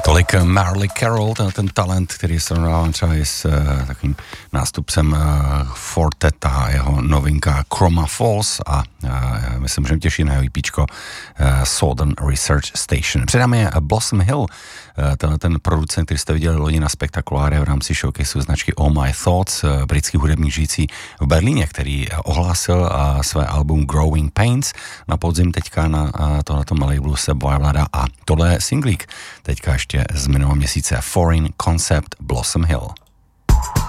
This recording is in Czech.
Tolik Marley Carroll, ten talent, který srovnávám třeba i s takým nástupcem Forteta a jeho novinka Chroma Falls a my se můžeme těšit na jeho EPčko Southern Research Station. Před námi je Blossom Hill, ten producent, který jste viděli loni na Spektakuláře v rámci showcaseu značky All My Thoughts, britský hudebník žijící v Berlíně, který ohlásil své album Growing Pains na podzim teďka na tohletom labelu se Boyblada a tohle je singlík teďka ještě z minulého měsíce Foreign Concept Blossom Hill.